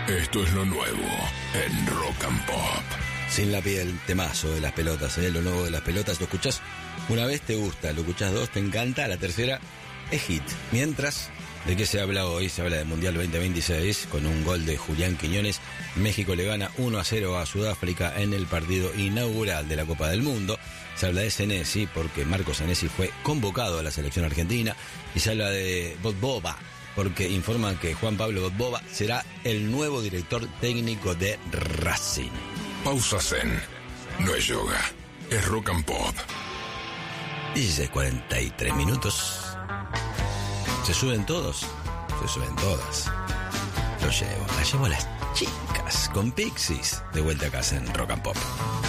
Esto es lo nuevo en Rock and Pop. Sin la piel, temazo de las pelotas, lo nuevo de las pelotas. Lo escuchás una vez, te gusta, lo escuchás dos, te encanta, la tercera es hit. Mientras, ¿de qué se habla hoy? Se habla del Mundial 2026, con un gol de Julián Quiñones. México le gana 1-0 a Sudáfrica en el partido inaugural de la Copa del Mundo. Se habla de Senesi, porque Marco Senesi fue convocado a la selección argentina. Y se habla de Botbova, porque informan que Juan Pablo Botbova será el nuevo director técnico de Racing. Pausa Zen. No es yoga, es Rock and Pop. 16:43 minutos. ¿Se suben todos? Se suben todas. Lo llevo, la llevo a las chicas con Pixies. De vuelta a casa en Rock and Pop.